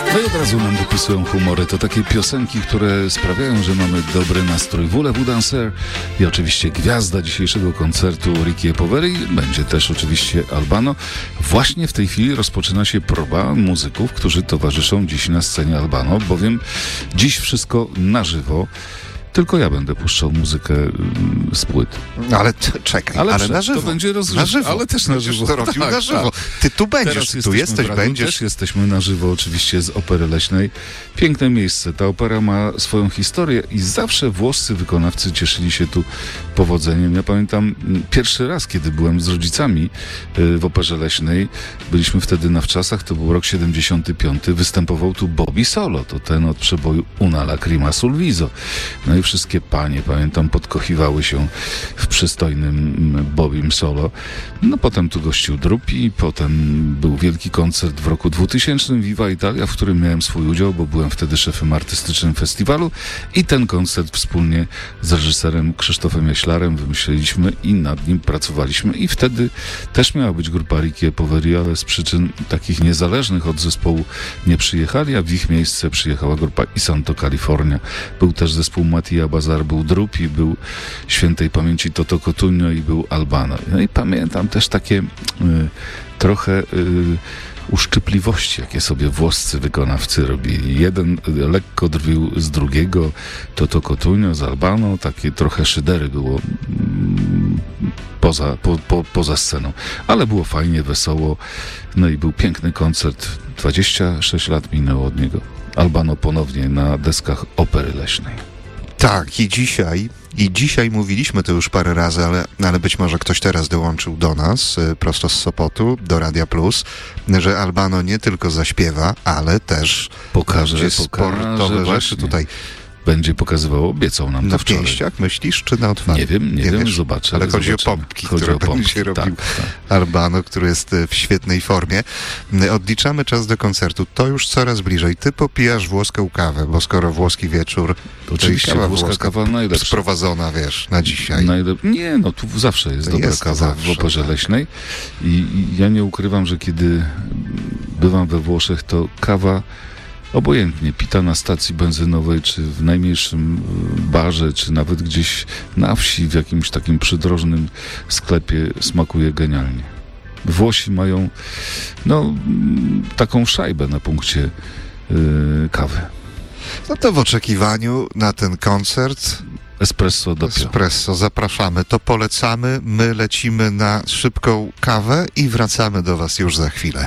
No i od razu nam dopisują humory. To takie piosenki, które sprawiają, że mamy dobry nastrój. Voulez-vous danser i oczywiście gwiazda dzisiejszego koncertu Ricky Poveri. Będzie też oczywiście Albano. Właśnie w tej chwili rozpoczyna się próba muzyków, którzy towarzyszą dziś na scenie Albano, bowiem dziś wszystko na żywo. Tylko ja będę puszczał muzykę z płyt. Ale czekaj, ale na żywo. To będzie na żywo. Ale też na żywo. To robił na żywo. Ty tu będziesz, tu jesteś, będziesz. Też jesteśmy na żywo oczywiście z Opery Leśnej. Piękne miejsce. Ta opera ma swoją historię i zawsze włoscy wykonawcy cieszyli się tu powodzeniem. Ja pamiętam pierwszy raz, kiedy byłem z rodzicami w Operze Leśnej. Byliśmy wtedy na wczasach, to był rok 75. Występował tu Bobby Solo. To ten od przeboju Una lacrima sul viso. No i wszystkie panie, pamiętam, podkochiwały się w przystojnym Bobbym Solo. No potem tu gościł Drupi, potem był wielki koncert w roku 2000 Viva Italia, w którym miałem swój udział, bo byłem wtedy szefem artystycznym festiwalu i ten koncert wspólnie z reżyserem Krzysztofem Jaślarem wymyśliliśmy i nad nim pracowaliśmy i wtedy też miała być grupa Ricky Poveri, ale z przyczyn takich niezależnych od zespołu nie przyjechali, a w ich miejsce przyjechała grupa Isanto California. Był też zespół Mattia Bazar, był Drupi, był świętej pamięci Toto Cotugno i był Albano. No i pamiętam też takie trochę uszczypliwości, jakie sobie włoscy wykonawcy robili. Jeden lekko drwił z drugiego, Toto Cotugno z Albano, takie trochę szydery było poza sceną. Ale było fajnie, wesoło. No i był piękny koncert. 26 lat minęło od niego. Albano ponownie na deskach Opery Leśnej. Tak, i dzisiaj mówiliśmy to już parę razy, ale być może ktoś teraz dołączył do nas, prosto z Sopotu, do Radia Plus, że Albano nie tylko zaśpiewa, ale też pokaże sportowe rzeczy tutaj. Będzie pokazywał, obiecał nam to wczoraj. Na pięściach myślisz, czy na otwartym? Nie wiem, zobaczę. Ale chodzi o pompki, które będzie robił Albano, który jest w świetnej formie. Odliczamy czas do koncertu. To już coraz bliżej. Ty popijasz włoską kawę, bo skoro włoski wieczór, to oczywiście włoska kawa najlepsza. Sprowadzona, na dzisiaj. Nie, no tu zawsze jest dobra kawa zawsze, w Operze Leśnej. I ja nie ukrywam, że kiedy bywam we Włoszech, to kawa obojętnie pita na stacji benzynowej, czy w najmniejszym barze, czy nawet gdzieś na wsi, w jakimś takim przydrożnym sklepie smakuje genialnie. Włosi mają taką szajbę na punkcie kawy. No to w oczekiwaniu na ten koncert Espresso dopiero. Espresso, zapraszamy, to polecamy, my lecimy na szybką kawę i wracamy do was już za chwilę.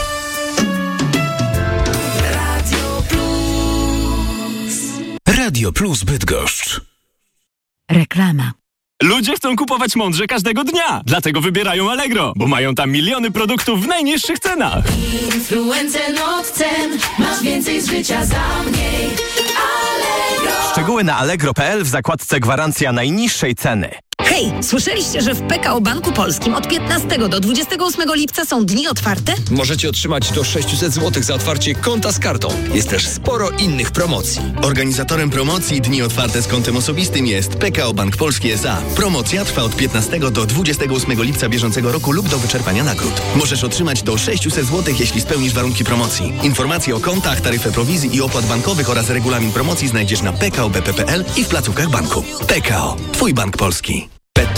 Radio Plus Bydgoszcz. Reklama. Ludzie chcą kupować mądrze każdego dnia, dlatego wybierają Allegro, bo mają tam miliony produktów w najniższych cenach. Influencer od cen, masz więcej z życia za mniej. Allegro. Szczegóły na allegro.pl w zakładce gwarancja najniższej ceny. Hej, słyszeliście, że w PKO Banku Polskim od 15 do 28 lipca są dni otwarte? Możecie otrzymać do 600 zł za otwarcie konta z kartą. Jest też sporo innych promocji. Organizatorem promocji Dni Otwarte z kontem osobistym jest PKO Bank Polski S.A. Promocja trwa od 15 do 28 lipca bieżącego roku lub do wyczerpania nagród. Możesz otrzymać do 600 zł, jeśli spełnisz warunki promocji. Informacje o kontach, taryfę prowizji i opłat bankowych oraz regulamin promocji znajdziesz na pkobp.pl i w placówkach banku. PKO. Twój bank polski.